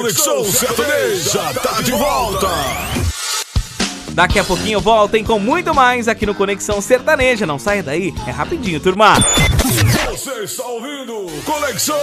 Conexão Sertaneja tá de volta. Daqui a pouquinho voltem com muito mais aqui no Conexão Sertaneja. Não saia daí, é rapidinho, turma. Você está ouvindo Conexão